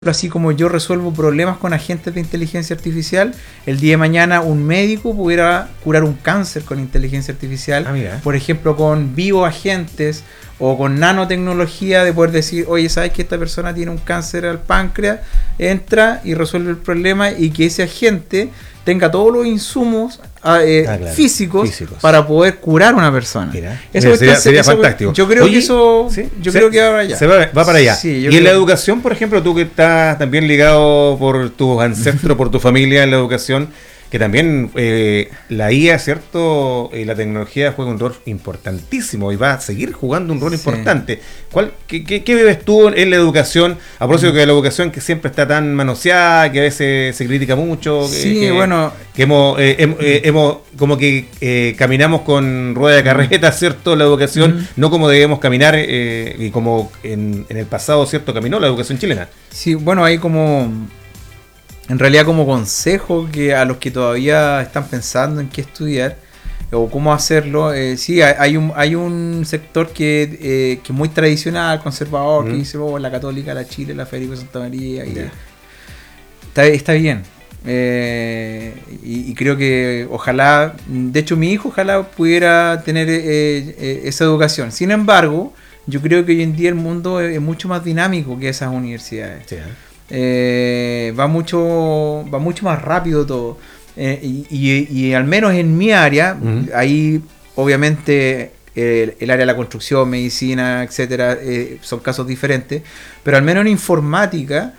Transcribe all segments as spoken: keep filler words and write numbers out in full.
así como yo resuelvo problemas con agentes de inteligencia artificial, el día de mañana un médico pudiera curar un cáncer con inteligencia artificial, ah, mira. por ejemplo con bioagentes o con nanotecnología, de poder decir, oye, ¿sabes que esta persona tiene un cáncer al páncreas? Entra y resuelve el problema, y que ese agente tenga todos los insumos eh, ah, claro. físicos, físicos para poder curar a una persona. Mira. Eso Mira, sería, sería eso, fantástico. Yo creo Oye, que eso ¿sí? yo se, creo que va para allá. Se va, va para allá. Sí, y creo. en la educación, por ejemplo, tú que estás también ligado por tus ancestros, por tu familia en la educación, que también eh, la I A, ¿cierto? Y la tecnología juega un rol importantísimo y va a seguir jugando un rol sí. importante. ¿Cuál, qué, qué, ¿Qué vives tú en la educación? A propósito mm. de la educación que siempre está tan manoseada, que a veces se critica mucho. Sí, que, bueno. Que hemos, eh, hem, eh, hemos como que eh, caminamos con rueda de carreta, ¿cierto? La educación, mm. no como debemos caminar eh, y como en, en el pasado, ¿cierto? Caminó la educación chilena. Sí, bueno, hay como... En realidad, como consejo que a los que todavía están pensando en qué estudiar o cómo hacerlo, eh, sí, hay un hay un sector que, eh, que es muy tradicional, conservador, mm. que dice, oh, la Católica, la Chile, la Federico Santa María, y yeah. está, está bien. Eh, y, y creo que ojalá, de hecho mi hijo ojalá pudiera tener eh, eh, esa educación. Sin embargo, yo creo que hoy en día el mundo es mucho más dinámico que esas universidades. Sí. Eh, va mucho va mucho más rápido todo, eh, y, y, y al menos en mi área, uh-huh. ahí obviamente el, el área de la construcción, medicina, etcétera, eh, son casos diferentes, pero al menos en informática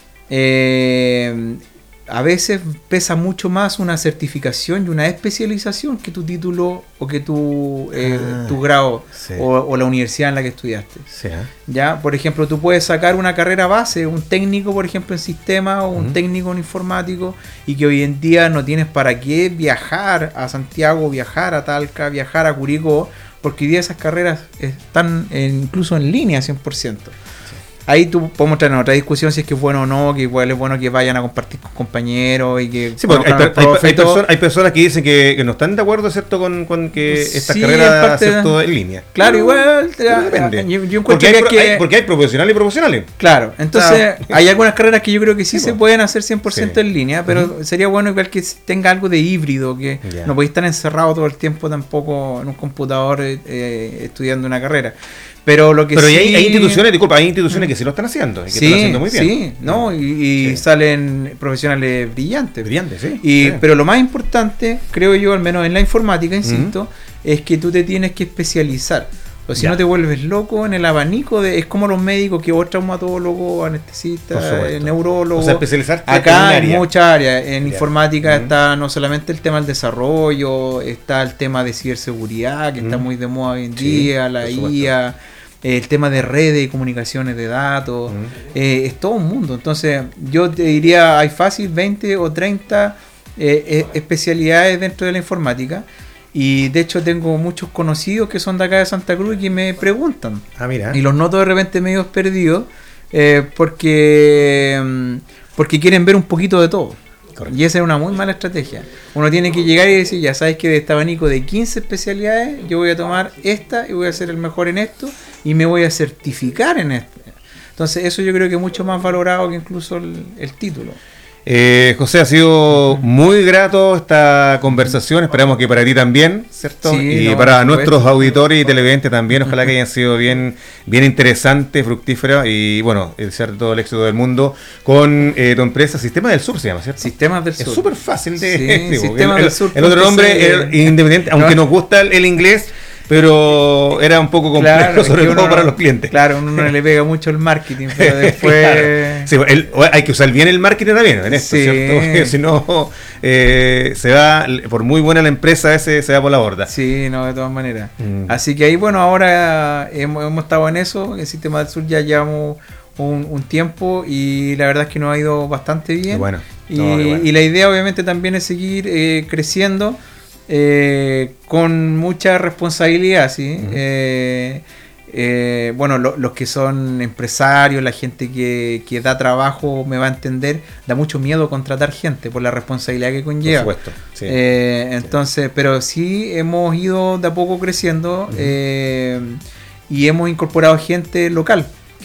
eh, a veces pesa mucho más una certificación y una especialización que tu título o que tu, eh, ah, tu grado sí. o, o la universidad en la que estudiaste. Sí. Ya, por ejemplo, tú puedes sacar una carrera base, un técnico, por ejemplo, en sistema o un uh-huh. técnico en informático, y que hoy en día no tienes para qué viajar a Santiago, viajar a Talca, viajar a Curicó, porque hoy día esas carreras están eh, incluso en línea cien por ciento. Ahí tú podemos traer otra discusión si es que es bueno o no, que igual es bueno que vayan a compartir con compañeros y que... Sí, porque hay, per, hay, hay, perso- hay personas que dicen que, que no están de acuerdo, ¿cierto?, con, con que estas sí, carreras, ¿cierto?, en línea. Claro, no, igual... Depende. Yo, yo porque, hay, que, hay, porque hay profesionales y profesionales. Claro, entonces ah. hay algunas carreras que yo creo que sí, sí se pues. pueden hacer cien por ciento sí. en línea, pero uh-huh. sería bueno igual que tenga algo de híbrido, que yeah. no podéis estar encerrado todo el tiempo tampoco en un computador eh, estudiando una carrera. Pero lo que Pero sí... hay, hay instituciones, disculpa, hay instituciones que sí lo están haciendo, y que sí, están haciendo muy bien. Sí, ¿no? Y, y sí. salen profesionales brillantes. Brillantes, sí. Y, sí. Pero lo más importante, creo yo, al menos en la informática, insisto, uh-huh. es que tú te tienes que especializar. O si ya. no te vuelves loco en el abanico de... Es como los médicos, que vos traumatólogo, anestesista, neurólogo... O sea, especializarte acá en hay muchas áreas. En ya. informática uh-huh. está no solamente el tema del desarrollo, está el tema de ciberseguridad, que uh-huh. está muy de moda hoy en día, sí, la I A... el tema de redes y comunicaciones de datos, uh-huh. eh, es todo un mundo. Entonces yo te diría, hay fácil veinte o treinta eh, eh, especialidades dentro de la informática, y de hecho tengo muchos conocidos que son de acá de Santa Cruz y que me preguntan, ah, mira. y los noto de repente medios perdidos eh, porque, porque quieren ver un poquito de todo. Correcto. Y esa es una muy mala estrategia. Uno tiene que llegar y decir, ya sabes que de este abanico de quince especialidades, yo voy a tomar esta y voy a ser el mejor en esto y me voy a certificar en esto. Entonces eso yo creo que es mucho más valorado que incluso el, el título. Eh, José, ha sido muy grato esta conversación, esperamos que para ti también, ¿cierto? Sí, y no, para nuestros auditores y televidentes también, ojalá que hayan sido bien, bien interesantes, fructíferos, y bueno, desear todo el éxito del mundo con eh, tu empresa Sistemas del Sur, se llama, ¿cierto? Sistemas del Sur. Es súper fácil de... Sí, digo, Sistemas el, del Sur. El otro nombre es independiente, aunque no. nos gusta el, el inglés, pero era un poco complejo, claro, sobre todo para los clientes. Claro, uno no le pega mucho el marketing, pero después... Claro. Sí, el, hay que usar bien el marketing también en esto, sí. ¿cierto? Porque si no, eh, se va, por muy buena la empresa, ese se va por la borda. Sí, no, de todas maneras. Mm. Así que ahí, bueno, ahora hemos, hemos estado en eso, en Sistema del Sur ya llevamos un, un tiempo, y la verdad es que nos ha ido bastante bien. Qué bueno. Y, no, qué bueno. Y la idea obviamente también es seguir eh, creciendo, Eh, con mucha responsabilidad, ¿sí? Uh-huh. Eh, eh, bueno, lo, los que son empresarios, la gente que, que da trabajo me va a entender, da mucho miedo contratar gente por la responsabilidad que conlleva. Por supuesto, sí. Eh, entonces, sí. Pero sí hemos ido de a poco creciendo, uh-huh. eh, y hemos incorporado gente local,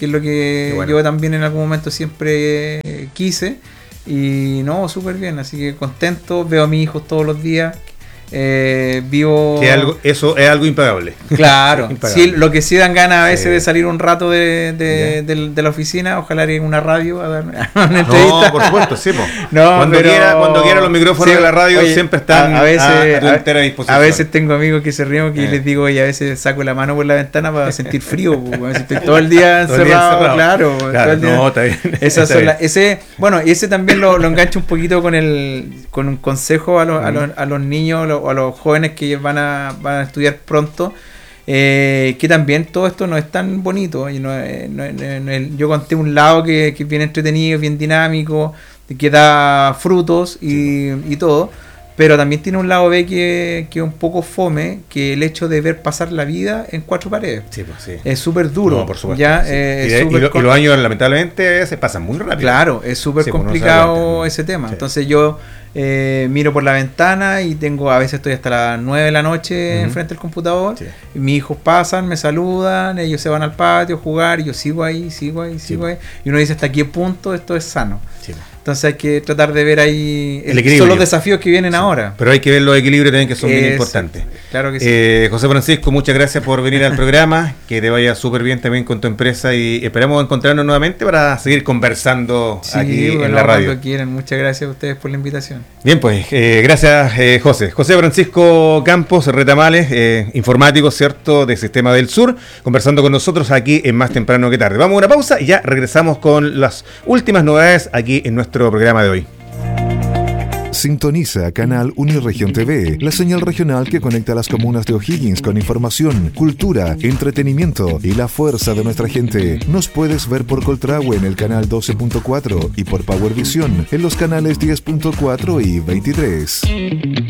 que es lo que bueno. yo también en algún momento siempre eh, quise. Y no, súper bien, así que contento, veo a mis hijos todos los días. Eh, vivo que algo, eso es algo impagable. Claro, impagable. Sí, lo que sí dan ganas a veces sí. de salir un rato de, de, de, de la oficina, ojalá en una radio a dar una entrevista. No, por supuesto, sí, po. No, cuando, pero... quiera, cuando quiera los micrófonos sí, de la radio oye, siempre están a, a, veces, a, a tu a, entera disposición. A veces tengo amigos que se ríen que eh. les digo, y a veces saco la mano por la ventana para sentir frío, porque estoy todo el día encerrado, encerrado. claro. claro todo el día. No, está bien. Esas está son bien. La, ese, bueno, ese también lo, lo engancho un poquito con el con un consejo a los, mm. a los, a los niños o a los jóvenes que van a van a estudiar pronto, eh, que también todo esto no es tan bonito. Y no, no, no, no, yo conté un lado que, que es bien entretenido, bien dinámico, que da frutos y, sí. y todo, pero también tiene un lado B que, que es un poco fome, que el hecho de ver pasar la vida en cuatro paredes. Sí, pues, sí. Es súper duro. No, por supuesto. Ya, Sí. eh, y, de, y, lo, y los años lamentablemente se pasan muy rápido. Claro, es súper sí, complicado pues, ese tema. Sí. Entonces yo eh, miro por la ventana y tengo, a veces estoy hasta las nueve de la noche uh-huh. enfrente del computador. Sí. Y mis hijos pasan, me saludan, ellos se van al patio a jugar y yo sigo ahí, sigo ahí, sigo sí. ahí. Y uno dice hasta qué punto esto es sano. Sí. Entonces hay que tratar de ver ahí el equilibrio. Son los desafíos que vienen sí. ahora. Pero hay que ver los equilibrios también, que son es, bien importantes. Claro que sí. Eh, José Francisco, muchas gracias por venir al programa. Que te vaya súper bien también con tu empresa y esperamos encontrarnos nuevamente para seguir conversando sí, aquí bueno, en la radio. Cuando quieran. Muchas gracias a ustedes por la invitación. Bien, pues, eh, gracias eh, José. José Francisco Campos Retamales, eh, informático, ¿cierto?, de Sistema del Sur, conversando con nosotros aquí en Más Temprano que Tarde. Vamos a una pausa y ya regresamos con las últimas novedades aquí en nuestro programa de hoy. Sintoniza Canal Uniregión T V, la señal regional que conecta las comunas de O'Higgins con información, cultura, entretenimiento y la fuerza de nuestra gente. Nos puedes ver por Coltragüe en el canal doce punto cuatro y por Power Visión en los canales diez punto cuatro y veintitrés.